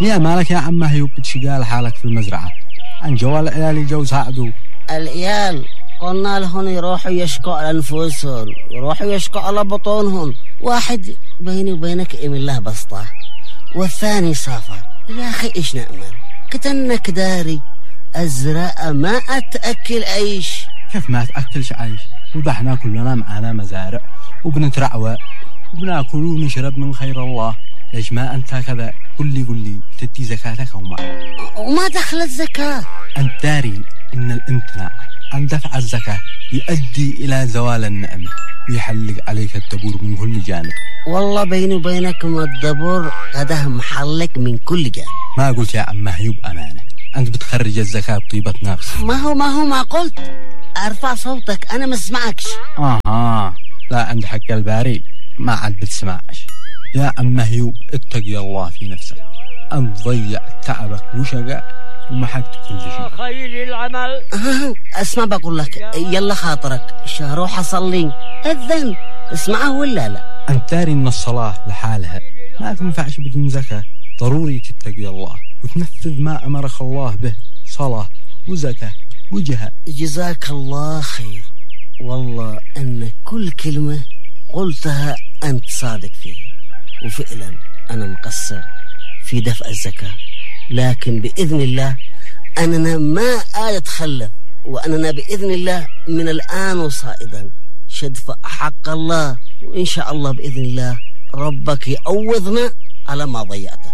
يا مالك يا عم هيوب بتشقال حالك في المزرعة؟ عن جوال العيال جو ساعدوا العيال قلنا لهم يروحوا يشكوا على أنفسهم، يروحوا يشكوا على بطونهم. واحد بيني وبينك إيم الله بسطة، والثاني سافر. يا أخي إيش نأمل؟ كتنك داري الزراعة ما أتأكل عيش. كيف ما تأكلش عيش؟ وضحنا كلنا معانا مزارع وبنترعوى وبناكل ونشرب من خير الله. ليش ما أنت كذا؟ قل لي تدي زكاتك أو ما؟ وما دخل الزكاة. أنت داري إن الامتناع عن دفع الزكاة يؤدي إلى زوال النعمة ويحلق عليك الدبور من كل جانب. والله بيني وبينكم الدبور هذا محلق من كل جانب. ما قلت يا عم هيوب أمانة، أنت بتخرج الزكاة بطيبة نفس. ما قلت. أرفع صوتك أنا ما اسمعكش. لا عند حق الباري ما عاد بتسمعش. يا عم هيوب اتقي الله في نفسك، أنت ضيع تعبك وشقاء ومحكت كل شيء. خير العمل. اسمع بقول لك، يلا خاطرك روح أصلي أذن، اسمعه ولا لا؟ أنت داري إن الصلاة لحالها ما تنفعش بدون زكاة. ضروري تتقي الله وتنفذ ما أمرك الله به، صلاة وزكاة وجهاد. جزاك الله خير، والله أن كل كلمة قلتها أنت صادق فيها، وفعلا أنا مقصر في دفع الزكاة، لكن بإذن الله أننا ما أتخلف، وأننا بإذن الله من الآن وصائدا شدفع حق الله، وإن شاء الله بإذن الله ربك يعوضنا على ما ضيعته.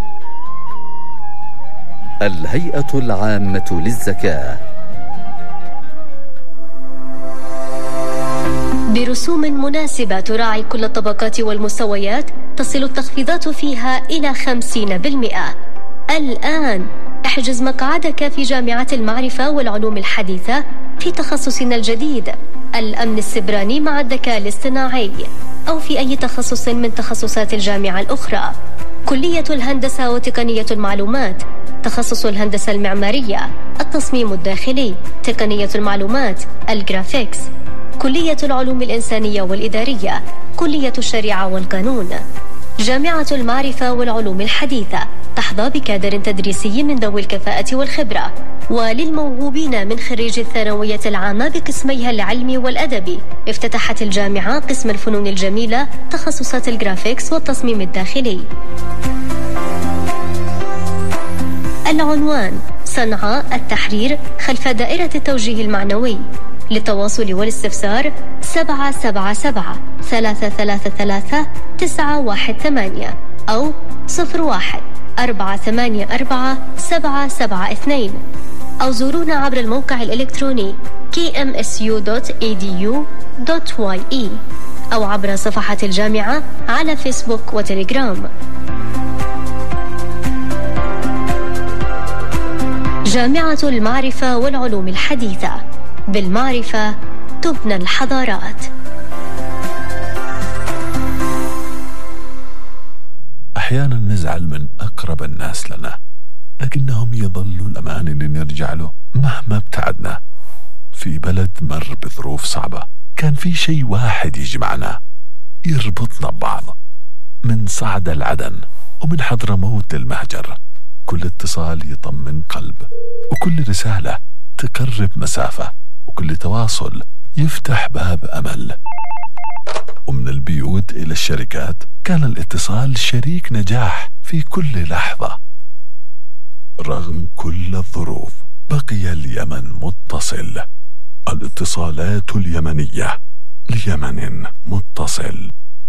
الهيئة العامة للزكاة برسوم مناسبة تراعي كل الطبقات والمستويات، تصل التخفيضات فيها إلى 50%. الآن احجز مقعدك في جامعة المعرفة والعلوم الحديثة في تخصصنا الجديد الأمن السبراني مع الذكاء الاصطناعي، أو في أي تخصص من تخصصات الجامعة الأخرى. كلية الهندسة وتقنية المعلومات، تخصص الهندسة المعمارية، التصميم الداخلي، تقنية المعلومات، الجرافيكس، كلية العلوم الإنسانية والإدارية، كلية الشريعة والقانون. جامعة المعرفة والعلوم الحديثة تحظى بكادر تدريسي من ذوي الكفاءة والخبرة. وللموهوبين من خريج الثانوية العامة بقسميها العلمي والأدبي، افتتحت الجامعة قسم الفنون الجميلة، تخصصات الجرافيكس والتصميم الداخلي. العنوان: صنعاء التحرير خلف دائرة التوجيه المعنوي. للتواصل والاستفسار 777-333-918 أو 01-484-772 أو زورونا عبر الموقع الإلكتروني kmsu.edu.ye أو عبر صفحة الجامعة على فيسبوك وتليجرام. جامعة المعرفة والعلوم الحديثة، بالمعرفة تبنى الحضارات. أحيانا نزعل من أقرب الناس لنا، لكنهم يظلوا الأمان اللي نرجع له مهما ابتعدنا. في بلد مر بظروف صعبة كان في شيء واحد يجمعنا، يربطنا ببعض. من صعد العدن ومن حضرموت المهجر، كل اتصال يطمن قلب، وكل رسالة تقرب مسافة، وكل تواصل يفتح باب أمل. ومن البيوت إلى الشركات كان الاتصال شريك نجاح في كل لحظة. رغم كل الظروف بقي اليمن متصل. الاتصالات اليمنية، ليمن متصل.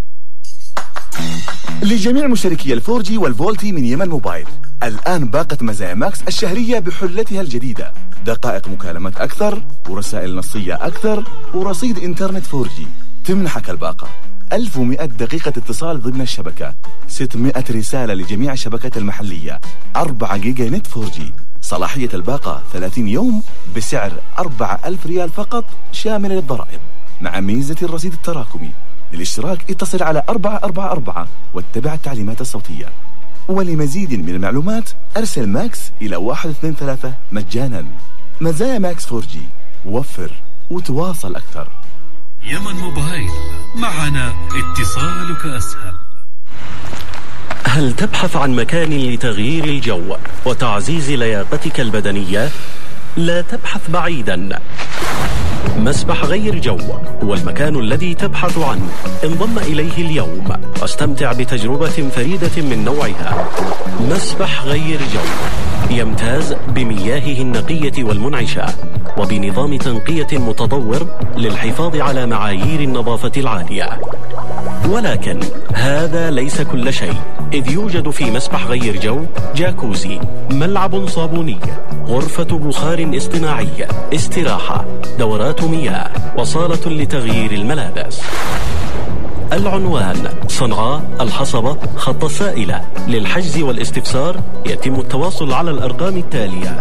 لجميع مشتركي الفورجي والفولتي من يمن موبايل، الآن باقة مزايا ماكس الشهرية بحلتها الجديدة: دقائق مكالمات أكثر، ورسائل نصية أكثر، ورصيد إنترنت 4G. تمنحك الباقة 1100 دقيقة اتصال ضمن الشبكة، 600 رسالة لجميع الشبكات المحلية، 4 جيجا نت 4G. صلاحية الباقة 30 يوم بسعر 4000 ريال فقط شامل للضرائب، مع ميزة الرصيد التراكمي. للاشتراك اتصل على 444 واتبع التعليمات الصوتية. ولمزيد من المعلومات أرسل ماكس إلى 123 مجانا. مزايا ماكس 4G، وفر وتواصل أكثر. يمن موبايل، معنا اتصالك أسهل. هل تبحث عن مكان لتغيير الجو وتعزيز لياقتك البدنية؟ لا تبحث بعيدا. مسبح غير جو هو المكان الذي تبحث عنه. انضم إليه اليوم واستمتع بتجربة فريدة من نوعها. مسبح غير جو يمتاز بمياهه النقية والمنعشة وبنظام تنقية متطور للحفاظ على معايير النظافة العالية. ولكن هذا ليس كل شيء، إذ يوجد في مسبح غير جو جاكوزي، ملعب صابوني، غرفة بخار اصطناعي، استراحة، دورات مياه، وصالة لتغيير الملابس. العنوان: صنعاء الحصبة، خط السائلة. للحجز والاستفسار يتم التواصل على الأرقام التالية: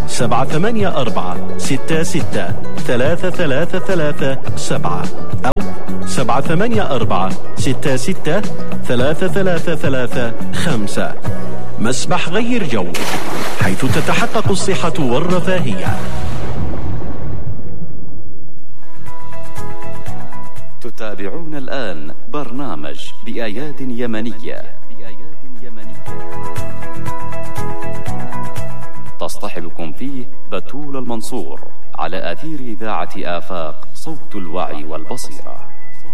784-66-3337 أو 784-66-3335. مسبح غير جو، حيث تتحقق الصحة والرفاهية. تتابعون الآن برنامج بأياد يمنية. تصطحبكم فيه بتول المنصور على أثير إذاعة آفاق صوت الوعي والبصيرة.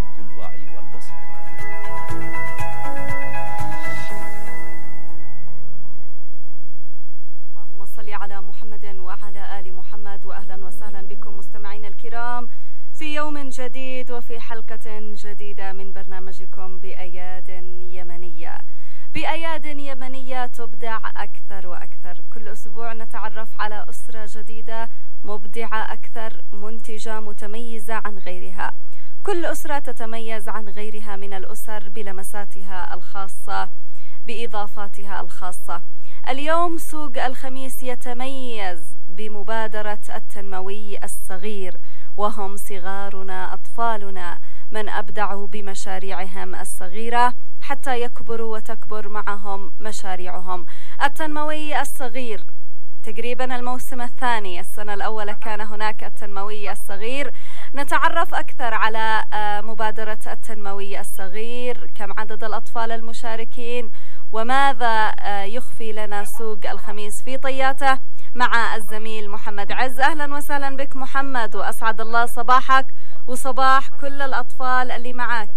اللهم صل على محمد وعلى آل محمد. وأهلا وسهلا بكم مستمعينا الكرام في يوم جديد وفي حلقة جديدة من برنامجكم بأياد يمنية. بأياد يمنية تبدع أكثر وأكثر. كل أسبوع نتعرف على أسرة جديدة مبدعة أكثر، منتجة متميزة عن غيرها. كل أسرة تتميز عن غيرها من الأسر بلمساتها الخاصة، بإضافاتها الخاصة. اليوم سوق الخميس يتميز بمبادرة التنموي الصغير، وهم صغارنا أطفالنا من أبدعوا بمشاريعهم الصغيرة حتى يكبروا وتكبر معهم مشاريعهم. التنموي الصغير تقريبا الموسم الثاني. السنة الأولى كان هناك التنموي الصغير. نتعرف أكثر على مبادرة التنموي الصغير، كم عدد الأطفال المشاركين، وماذا يخفي لنا سوق الخميس في طياته، مع الزميل محمد عز. أهلا وسهلا بك محمد، وأسعد الله صباحك وصباح كل الأطفال اللي معك.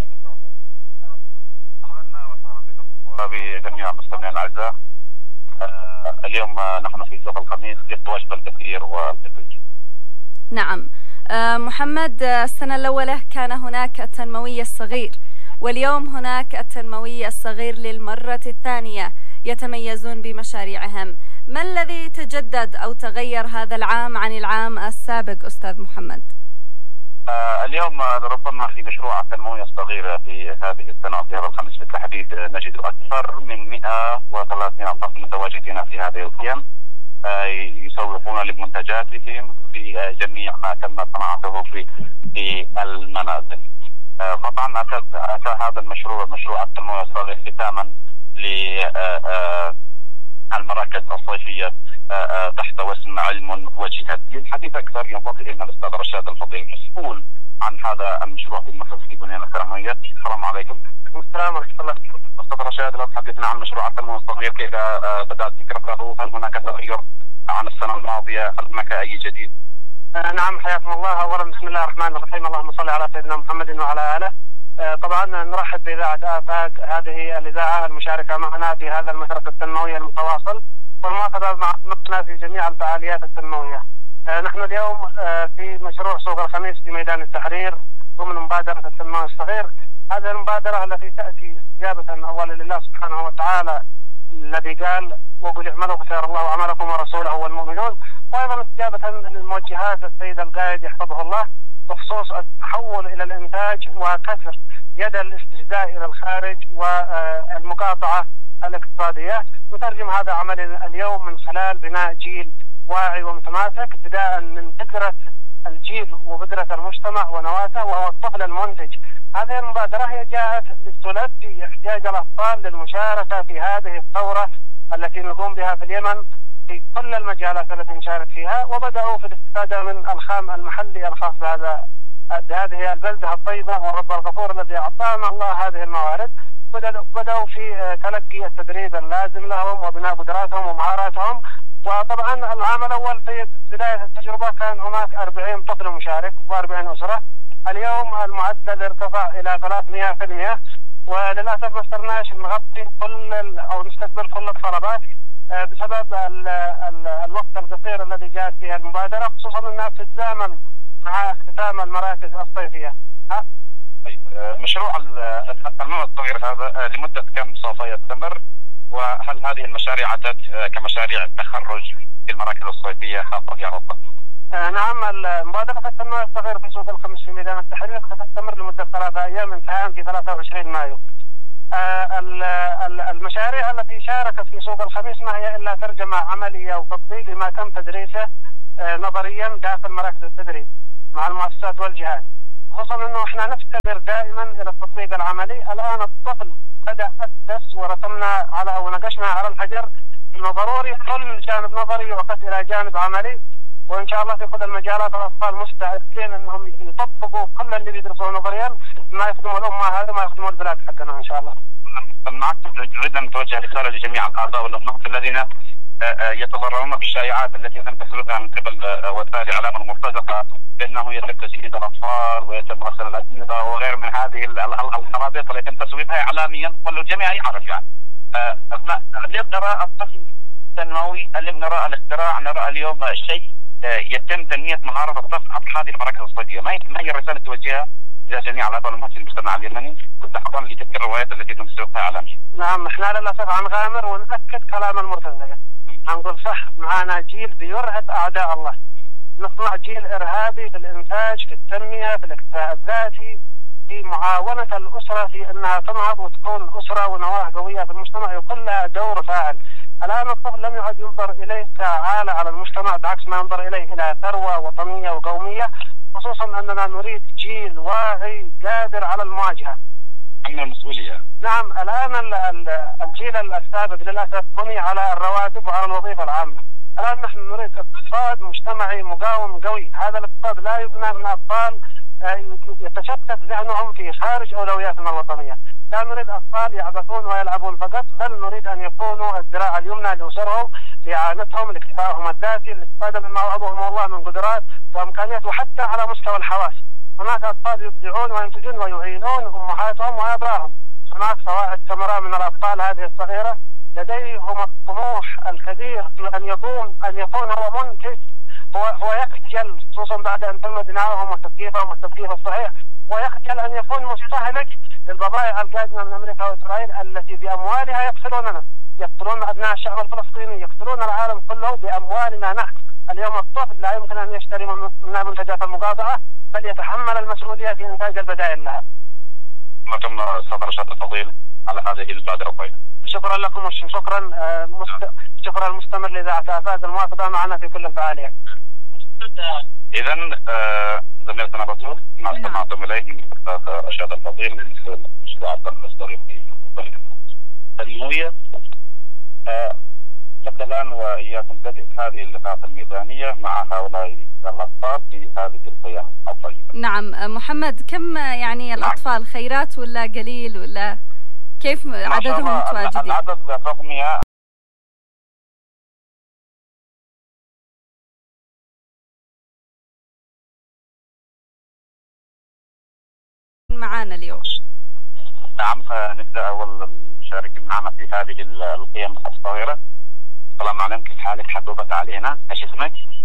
أهلا وسهلا بكم وبجميع المستمعين الأعزاء. اليوم نحن في سوق الخميس يتواجد الكثير والكثير. نعم محمد، السنة الأولى كان هناك التنموي الصغير، واليوم هناك التنموي الصغير للمرة الثانية، يتميزون بمشاريعهم. ما الذي تجدد أو تغير هذا العام عن العام السابق أستاذ محمد؟ اليوم ربما في مشروع التنموي الصغير في هذه السنة في هذا الخميس بالتحديد نجد أكثر من 130 طفل متواجدين في هذه الخيم، يسوقون لمنتجاتهم في جميع ما تم صناعته في المنازل. طبعا أتى هذا المشروع، مشروع التنموي الصغير، ختاما للمراكز الصيفية تحت واسم علم وجهاد. للحديث أكثر ينضم إلينا الأستاذ رشاد الفضيل، مسؤول عن هذا المشروع في مؤسسة بنيان التنموية. السلام عليكم. السلام ورحمة الله. أستاذ رشاد، لو تحدثنا عن مشروع التنموي الصغير، كيف بدأت فكرته؟ هل هناك تغير عن السنة الماضية؟ هل هناك أي جديد؟ نعم، حياكم الله. أولا بسم الله الرحمن الرحيم، اللهم صل على سيدنا محمد وعلى آله. طبعا نرحب بإذاعة آفاق، هذه الإذاعة المشاركة معنا في هذا المسرح التنموي المتواصل والمعتبر معنا في جميع الفعاليات التنموية. نحن اليوم في مشروع سوق الخميس في ميدان التحرير ضمن مبادرة التنموي الصغير. هذه المبادرة التي تأتي استجابة أولا لله سبحانه وتعالى الذي قال: وقل اعملوا فسيرى الله عملكم ورسوله والمؤمنون، وأيضا استجابة للموجهات السيد القائد يحفظه الله بخصوص التحول إلى الإنتاج وكسر يد الاستجداء إلى الخارج والمقاطعة الاقتصادية. نترجم هذا عملنا اليوم من خلال بناء جيل واعي ومتماسك، بداء من بذرة الجيل وبذرة المجتمع ونواته، وهو الطفل المنتج. هذه المبادرة هي جاءت لتلبي احتياج الأطفال للمشاركة في هذه الثورة التي نقوم بها في اليمن في كل المجالات التي نشارك فيها، وبدأوا في الاستفادة من الخام المحلي الخاص بهذه البلدة الطيبة والرب الغفور الذي أعطانا الله هذه الموارد. بدأوا في تلقي التدريب اللازم لهم وبناء قدراتهم ومهاراتهم. وطبعا العام الأول في بداية التجربة كان هناك 40 طفل مشارك و40 أسرة. اليوم المعدل ارتفع إلى 300%، وللأسف ما استطعناش نغطي أو نستقبل كل الطلبات بسبب الوقت القصير الذي جاءت فيه المبادرة، خصوصا أنها تتزامن مع اختتام المراكز الصيفية. طيب، مشروع التنمية الصغير هذا لمدة كم سوف يستمر؟ وهل هذه المشاريع عدت كمشاريع تخرج في المراكز الصيفية خاصة في عرض؟ نعم، مبادرة التنمية الصغير في سوق الخميس في ميدان التحرير ستستمر لمدة 3 أيام انتهاء في 23 مايو. المشاريع التي شاركت في سوق الخميس ما هي إلا ترجمة عملية وتطبيق لما تم تدريسه نظريا داخل مراكز التدريب مع المؤسسات والجهات، خصوصا أنه احنا نفتقر دائما إلى التطبيق العملي. الآن الطفل بدأ أسس ورسمنا على أو نقشنا على الحجر أنه ضروري كل جانب نظري يعقد إلى جانب عملي، وإن شاء الله في كل المجالات الأطفال مستعدين أنهم يطبقوا كل اللي بيدرسوه نظريا، ما يخدموا الأمة هذا ما يخدموا البلاد حقنا إن شاء الله. نريد أن نتوجه رسالة لجميع الآباء والأمهات الذين يتضررون بالشائعات التي تم تسريبها من قبل وسائل الإعلام المرتزقة بأنه يتم تجهيز الأطفال ويتم غسل الأجهزة وغير من هذه الخرابيط التي يتم تسويقها إعلاميا والجميع يعرف يعني. اليوم نرى الطفل التنموي، اليوم نرى الاختراع، نرى اليوم شيء يتم تنمية مهارة الطفل عبر هذه المراكز الصيفية. ما هي الرسالة توجهها إلى جميع الآباء والأمهات في المجتمع اليمني تحضيرا لتلك الروايات التي يتم تسويقها إعلاميا؟ نعم، احنا للأسف هنغامر ونأكد كلام المرتزقة. هنقول صح، معنا جيل بيرهب أعداء الله، نصنع جيل إرهابي في الإنتاج، في التنمية، في الاكتفاء الذاتي، في معاونة الأسرة في أنها تنهض وتكون أسرة ونواة قوية في المجتمع يكون لها دور فاعل. الآن الطفل لم يعد ينظر إليه كعالة على المجتمع، بعكس ما ينظر إليه إلى ثروة وطنية وقومية، خصوصا أننا نريد جيل واعي قادر على المواجهة. عندنا المسؤولية. نعم، الآن الجيل السابق للأسف بني على الرواتب وعلى الوظيفة العامة. الآن نحن نريد اقتصاد مجتمعي مقاوم قوي. هذا الاقتصاد لا يبنى من أطفال يتشتت ذهنهم في خارج أولوياتنا الوطنية. لا نريد أطفال يعبثون ويلعبون فقط، بل نريد أن يكونوا الذراع اليمنى لأسرهم، لإعانتهم، لاكتفائهم الذاتي، للاستفادة مما وهبهم الله من قدرات وإمكانيات، وحتى على مستوى الحواس. هناك أطفال يبدعون وينتجون ويعينون أمهاتهم وأبراهم. هناك فوائد كاميرا من الأطفال هذه الصغيرة لديهم الطموح الكبير في أن يكون هو منتج. هو يخجل، خصوصا بعد أن تم بناؤهم وتكييفهم والتكييف الصحيح، ويخجل أن يكون مستهلك للبضائع القادمة من أمريكا وإسرائيل التي بأموالها يقتلوننا، يقتلون أبناء الشعب الفلسطيني، يقتلون العالم كله بأموالنا نحن. اليوم الطفل لا يمكن أن يشتري من منتجات المقاطعة، بل يتحمل المسؤولية في إنتاج البدائل لها. لكم صدر الشهر الفضيل على هذه المبادرة الطيبة. شكرا لكم وشكرا شكرا المستمر لإذاعة آفاق المواظبة معنا في كل الفعاليات. إذا زميلتنا رسول ما استمعتم إليه من أستاذ رشاد الفضيل من مشروع التنمية في التنمية. نبدأ الآن وإياكم بدء هذه اللقاءات الميدانية مع هؤلاء الأطفال في هذه القيم الطيبة. نعم محمد، كم يعني الأطفال؟ خيرات ولا قليل ولا كيف عددهم متواجدين؟ العدد رقمي معانا اليوم. نعم، نبدأ أول المشاركين معنا في هذه القيم الصغيرة. السلام عليكم، كيف حالك حبوبة علينا؟ ايش اسمك؟